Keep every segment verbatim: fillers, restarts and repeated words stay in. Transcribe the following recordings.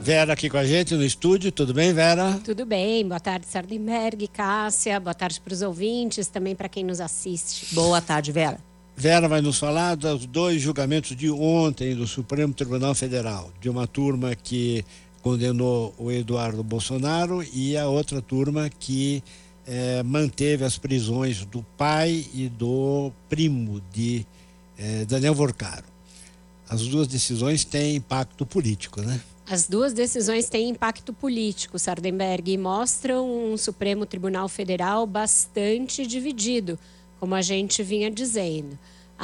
Vera aqui com a gente no estúdio, tudo bem, Vera? Tudo bem, boa tarde, Sardenberg, Cássia, boa tarde para os ouvintes, também para quem nos assiste. Boa tarde, Vera. Vera vai nos falar dos dois julgamentos de ontem do Supremo Tribunal Federal, de uma turma que condenou o Eduardo Bolsonaro e a outra turma que eh, manteve as prisões do pai e do primo de eh, Daniel Vorcaro. As duas decisões têm impacto político, né? As duas decisões têm impacto político, Sardenberg, e mostram um Supremo Tribunal Federal bastante dividido, como a gente vinha dizendo.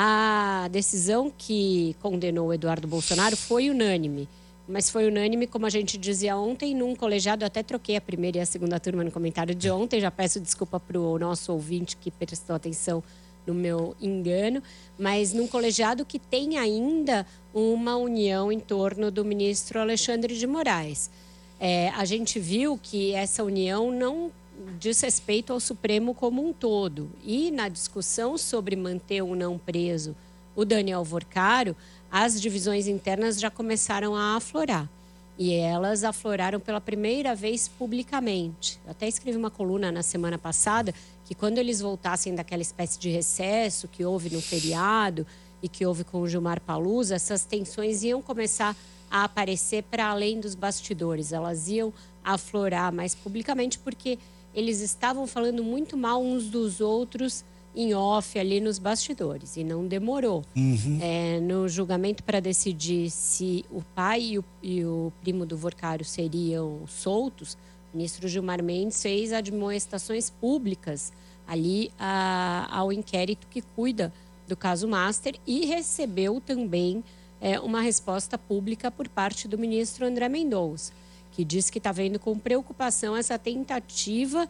A decisão que condenou o Eduardo Bolsonaro foi unânime, mas foi unânime, como a gente dizia ontem, num colegiado. Eu até troquei a primeira e a segunda turma no comentário de ontem, já peço desculpa para o nosso ouvinte que prestou atenção no meu engano, mas num colegiado que tem ainda uma união em torno do ministro Alexandre de Moraes. É, a gente viu que essa união não diz respeito ao Supremo como um todo. E na discussão sobre manter ou não preso o Daniel Vorcaro, as divisões internas já começaram a aflorar. E elas afloraram pela primeira vez publicamente. Eu até escrevi uma coluna na semana passada que quando eles voltassem daquela espécie de recesso que houve no feriado e que houve com o Gilmar Palusa, essas tensões iam começar a aparecer para além dos bastidores. Elas iam aflorar mais publicamente porque eles estavam falando muito mal uns dos outros em off ali nos bastidores, e não demorou. Uhum. É, no julgamento para decidir se o pai e o, e o primo do Vorcaro seriam soltos, o ministro Gilmar Mendes fez admoestações públicas ali a, ao inquérito que cuida do caso Master e recebeu também é, uma resposta pública por parte do ministro André Mendonça, que diz que está vendo com preocupação essa tentativa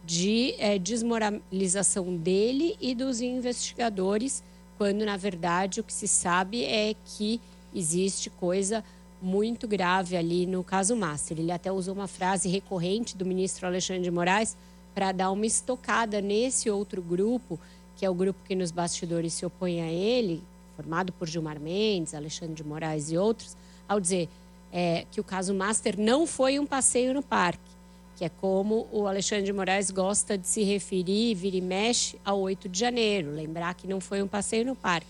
de é, desmoralização dele e dos investigadores, quando, na verdade, o que se sabe é que existe coisa muito grave ali no caso Master. Ele até usou uma frase recorrente do ministro Alexandre de Moraes para dar uma estocada nesse outro grupo, que é o grupo que nos bastidores se opõe a ele, formado por Gilmar Mendes, Alexandre de Moraes e outros, ao dizer é, que o caso Master não foi um passeio no parque, que é como o Alexandre de Moraes gosta de se referir, vira e mexe, ao oito de janeiro. Lembrar que não foi um passeio no parque.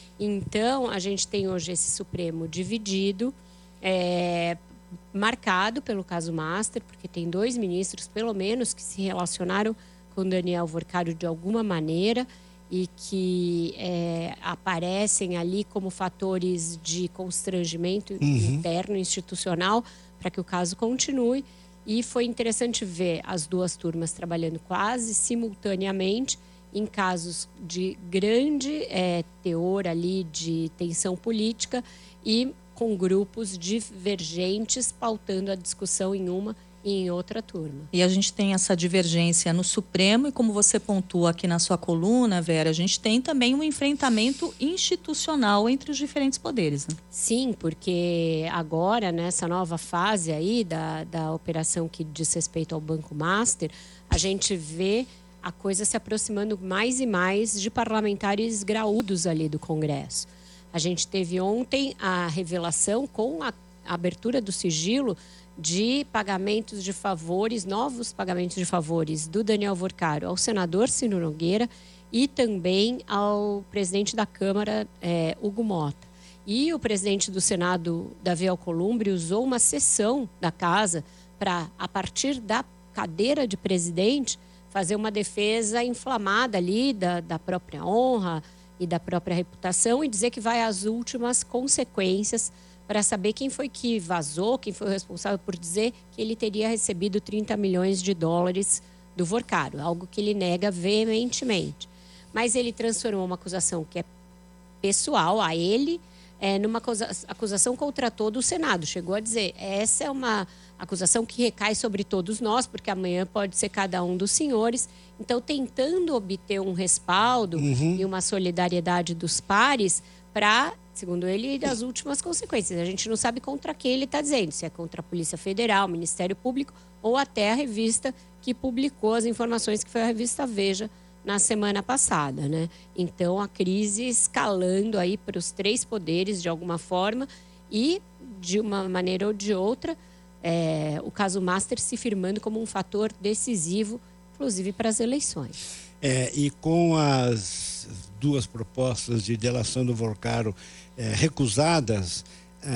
Então, a gente tem hoje esse Supremo dividido, é, marcado pelo caso Master, porque tem dois ministros, pelo menos, que se relacionaram com Daniel Vorcaro de alguma maneira e que é, aparecem ali como fatores de constrangimento uhum. interno, institucional, para que o caso continue. E foi interessante ver as duas turmas trabalhando quase simultaneamente em casos de grande é, teor ali de tensão política e com grupos divergentes pautando a discussão em uma e em outra turma. E a gente tem essa divergência no Supremo e, como você pontua aqui na sua coluna, Vera, a gente tem também um enfrentamento institucional entre os diferentes poderes, né? Sim, porque agora, nessa nova fase aí da, da operação que diz respeito ao Banco Master, a gente vê a coisa se aproximando mais e mais de parlamentares graúdos ali do Congresso. A gente teve ontem a revelação com a abertura do sigilo de pagamentos de favores, novos pagamentos de favores do Daniel Vorcaro ao senador Ciro Nogueira e também ao presidente da Câmara, é, Hugo Mota. E o presidente do Senado, Davi Alcolumbre, usou uma sessão da casa para, a partir da cadeira de presidente, fazer uma defesa inflamada ali da, da própria honra e da própria reputação e dizer que vai às últimas consequências para saber quem foi que vazou, quem foi o responsável por dizer que ele teria recebido trinta milhões de dólares do Vorcaro, algo que ele nega veementemente. Mas ele transformou uma acusação que é pessoal a ele é, numa acusação contra todo o Senado. Chegou a dizer, essa é uma acusação que recai sobre todos nós, porque amanhã pode ser cada um dos senhores. Então, tentando obter um respaldo uhum. e uma solidariedade dos pares para, segundo ele, das últimas consequências. A gente não sabe contra quem ele está dizendo, se é contra a Polícia Federal, Ministério Público ou até a revista que publicou as informações, que foi a revista Veja, na semana passada, né? Então, a crise escalando aí para os três poderes, de alguma forma, e, de uma maneira ou de outra, é, o caso Master se firmando como um fator decisivo, inclusive para as eleições. É, e com as duas propostas de delação do Vorcaro é, recusadas,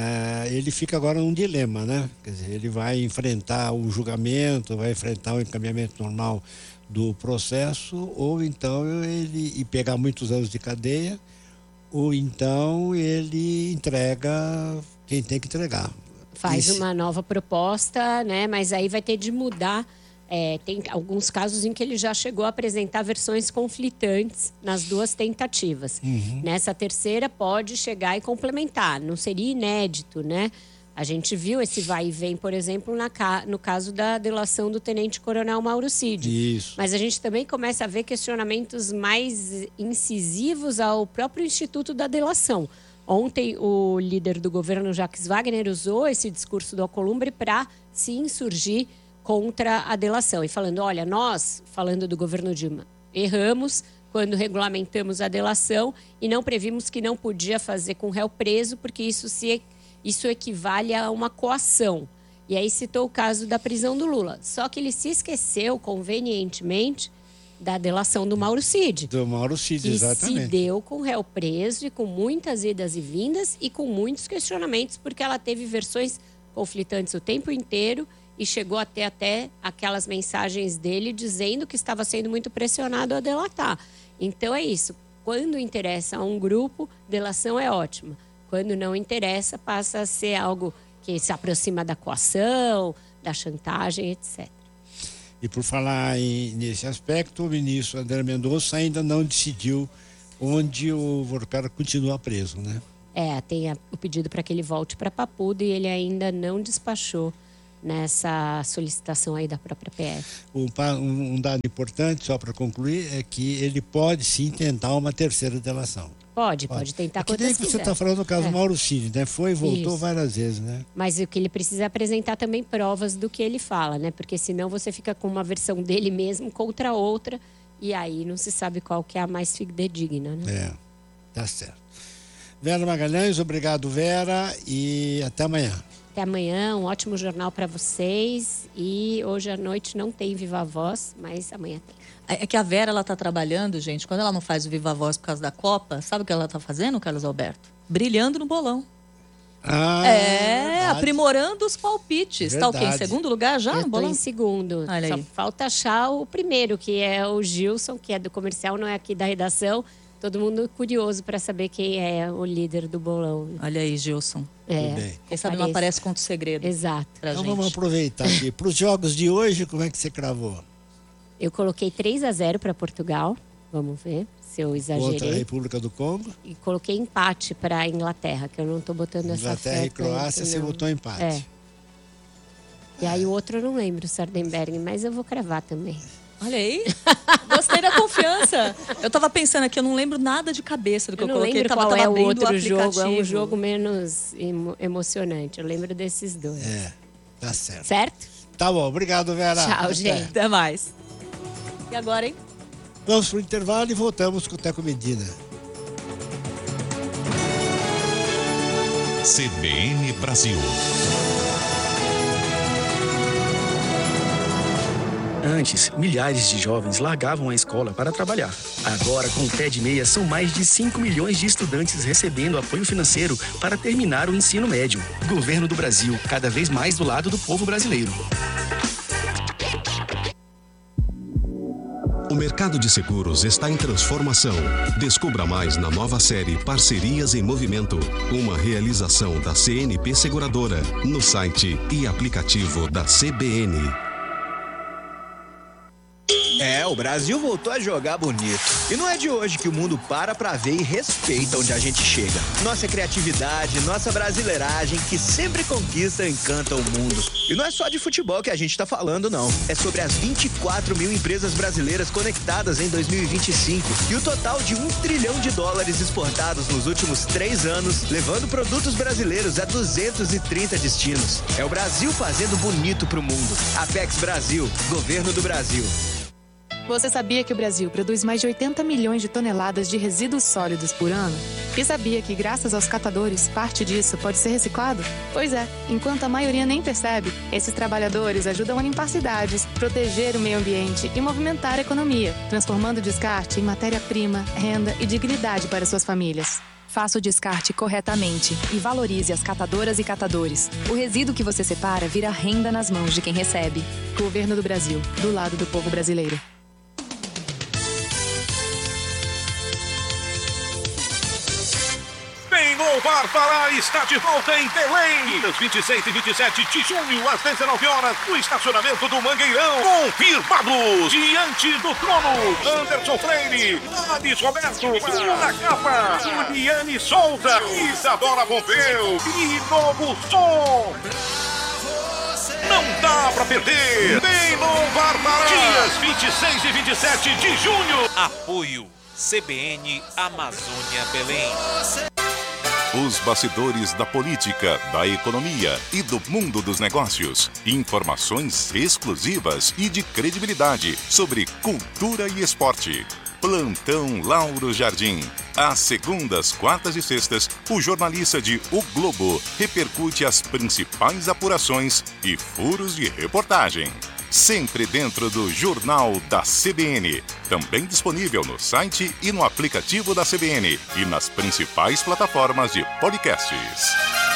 é, ele fica agora num dilema, né? Quer dizer, ele vai enfrentar o julgamento, vai enfrentar o encaminhamento normal do processo, ou então ele e pegar muitos anos de cadeia, ou então ele entrega quem tem que entregar. Faz Isso. uma nova proposta, né? Mas aí vai ter de mudar. É, tem alguns casos em que ele já chegou a apresentar versões conflitantes nas duas tentativas. Uhum. Nessa terceira pode chegar e complementar, não seria inédito, né? A gente viu esse vai e vem, por exemplo, na, no caso da delação do tenente-coronel Mauro Cid. Isso. Mas a gente também começa a ver questionamentos mais incisivos ao próprio Instituto da Delação. Ontem, o líder do governo, Jacques Wagner, usou esse discurso do Alcolumbre para se insurgir contra a delação. E falando, olha, nós, falando do governo Dilma, erramos quando regulamentamos a delação e não previmos que não podia fazer com o réu preso, porque isso, se, isso equivale a uma coação. E aí citou o caso da prisão do Lula. Só que ele se esqueceu, convenientemente, da delação do Mauro Cid. Do Mauro Cid, que exatamente. se deu com o réu preso e com muitas idas e vindas e com muitos questionamentos, porque ela teve versões conflitantes o tempo inteiro e chegou até até aquelas mensagens dele dizendo que estava sendo muito pressionado a delatar. Então é isso. Quando interessa a um grupo, delação é ótima. Quando não interessa, passa a ser algo que se aproxima da coação, da chantagem, etcétera. E por falar em, nesse aspecto, o ministro André Mendonça ainda não decidiu onde o Vorcaro continua preso, né? É, tem a, o pedido para que ele volte para Papuda e ele ainda não despachou nessa solicitação aí da própria P F. Um, um dado importante, só para concluir, é que ele pode sim tentar uma terceira delação. Pode, pode, pode tentar quantas vezes. É que nem você está falando do caso é. Mauro Cid, né? Foi e voltou Isso. várias vezes, né? Mas o que ele precisa é apresentar também provas do que ele fala, né? Porque senão você fica com uma versão dele mesmo contra outra e aí não se sabe qual que é a mais fidedigna, né? É, tá certo. Vera Magalhães, obrigado, Vera, e até amanhã. Até amanhã, um ótimo jornal para vocês. E hoje à noite não tem Viva Voz, mas amanhã tem. É que a Vera, ela tá trabalhando, gente, quando ela não faz o Viva Voz por causa da Copa, sabe o que ela tá fazendo, Carlos Alberto? Brilhando no bolão. Ah, é, verdade. Aprimorando os palpites. Verdade. Tá o quê? Em segundo lugar já? Eu no bolão? Tô em segundo. Olha Só aí. falta achar o primeiro, que é o Gilson, que é do comercial, não é aqui da redação. Todo mundo curioso para saber quem é o líder do bolão. Olha aí, Gilson. É. Quem sabe não aparece contra o segredo. Exato. Então gente. Vamos aproveitar aqui. Para os jogos de hoje, como é que você cravou? Eu coloquei três a zero para Portugal. Vamos ver se eu exagerei. Contra a República do Congo. E coloquei empate para a Inglaterra, que eu não estou botando Inglaterra essa fé. Inglaterra e Croácia, você botou empate. É. E aí o outro eu não lembro, o Sardenberg, mas eu vou cravar também. Olha aí, gostei da confiança. Eu tava pensando aqui, eu não lembro nada de cabeça do que eu, eu não coloquei. lembro tava, qual tava é o outro o jogo, é um jogo menos emo emocionante. Eu lembro desses dois. É, tá certo. Certo? Tá bom, obrigado, Vera. Tchau, Até. gente. Até mais. E agora, hein? Vamos pro intervalo e voltamos com o Teco Medina. C B N Brasil. Antes, milhares de jovens largavam a escola para trabalhar. Agora, com o Pé de Meia, são mais de cinco milhões de estudantes recebendo apoio financeiro para terminar o ensino médio. Governo do Brasil, cada vez mais do lado do povo brasileiro. O mercado de seguros está em transformação. Descubra mais na nova série Parcerias em Movimento, uma realização da C N P Seguradora, no site e aplicativo da C B N. É, o Brasil voltou a jogar bonito. E não é de hoje que o mundo para pra ver e respeita onde a gente chega. Nossa criatividade, nossa brasileiragem, que sempre conquista e encanta o mundo. E não é só de futebol que a gente tá falando, não. É sobre as vinte e quatro mil empresas brasileiras conectadas em dois mil e vinte e cinco e o total de um trilhão de dólares exportados nos últimos três anos, levando produtos brasileiros a duzentos e trinta destinos. É o Brasil fazendo bonito pro mundo. Apex Brasil, Governo do Brasil. Você sabia que o Brasil produz mais de oitenta milhões de toneladas de resíduos sólidos por ano? E sabia que, graças aos catadores, parte disso pode ser reciclado? Pois é, enquanto a maioria nem percebe, esses trabalhadores ajudam a limpar cidades, proteger o meio ambiente e movimentar a economia, transformando o descarte em matéria-prima, renda e dignidade para suas famílias. Faça o descarte corretamente e valorize as catadoras e catadores. O resíduo que você separa vira renda nas mãos de quem recebe. Governo do Brasil, do lado do povo brasileiro. Bem, Louvar Pará está de volta em Belém. Das vinte e seis e vinte e sete de junho, às dezenove horas, no estacionamento do Mangueirão. Confirmados, diante do trono, Anderson Freire, Ades Roberto, Bruna Capa, Juliane Souza, Isadora Pompeu e Novo Som. Não dá pra perder. Bem, Louvar Pará. Dias vinte e seis e vinte e sete de junho. Apoio C B N Amazônia Belém. Os bastidores da política, da economia e do mundo dos negócios. Informações exclusivas e de credibilidade sobre cultura e esporte. Plantão Lauro Jardim. Às segundas, quartas e sextas, o jornalista de O Globo repercute as principais apurações e furos de reportagem. Sempre dentro do Jornal da C B N. Também disponível no site e no aplicativo da C B N e nas principais plataformas de podcasts.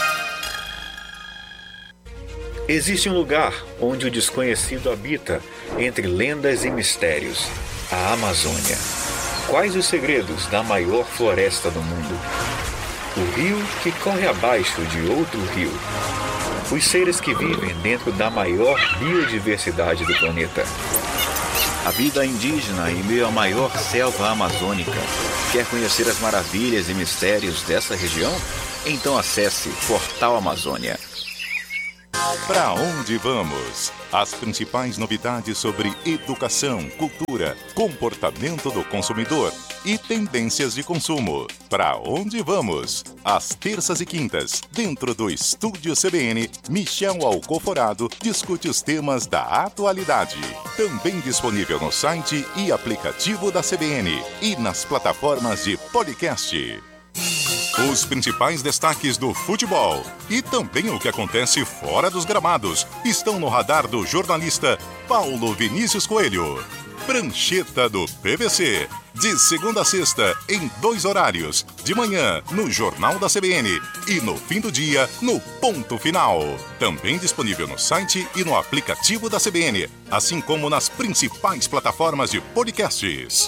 Existe um lugar onde o desconhecido habita, entre lendas e mistérios. A Amazônia. Quais os segredos da maior floresta do mundo? O rio que corre abaixo de outro rio. Os seres que vivem dentro da maior biodiversidade do planeta. A vida indígena em meio à maior selva amazônica. Quer conhecer as maravilhas e mistérios dessa região? Então acesse Portal Amazônia. Pra onde vamos? As principais novidades sobre educação, cultura, comportamento do consumidor e tendências de consumo. Pra onde vamos? Às terças e quintas, dentro do Estúdio C B N, Michel Alcoforado discute os temas da atualidade. Também disponível no site e aplicativo da C B N e nas plataformas de podcast. Os principais destaques do futebol e também o que acontece fora dos gramados estão no radar do jornalista Paulo Vinícius Coelho. Prancheta do P V C, de segunda a sexta, em dois horários, de manhã no Jornal da C B N e no fim do dia no Ponto Final. Também disponível no site e no aplicativo da C B N, assim como nas principais plataformas de podcasts.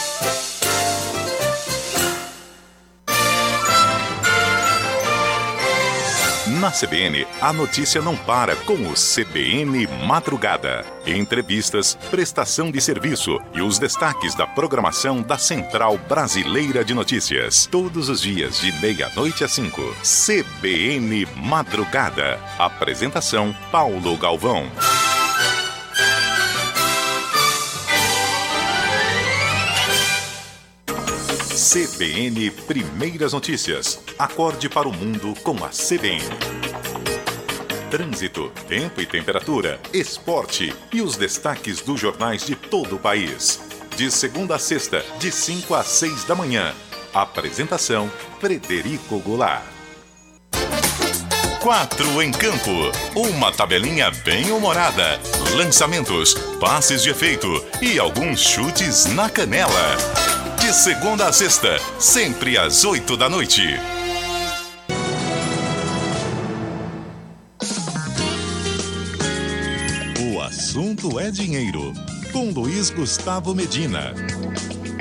Na C B N, a notícia não para com o C B N Madrugada. Entrevistas, prestação de serviço e os destaques da programação da Central Brasileira de Notícias. Todos os dias, de meia-noite às cinco. C B N Madrugada. Apresentação, Paulo Galvão. C B N Primeiras Notícias. Acorde para o mundo com a C B N. Trânsito, tempo e temperatura, esporte e os destaques dos jornais de todo o país. De segunda a sexta, de cinco às seis da manhã. Apresentação, Frederico Goulart. Quatro em campo. Uma tabelinha bem humorada. Lançamentos, passes de efeito e alguns chutes na canela. De segunda a sexta, sempre às oito da noite. O assunto é dinheiro, com Luiz Gustavo Medina.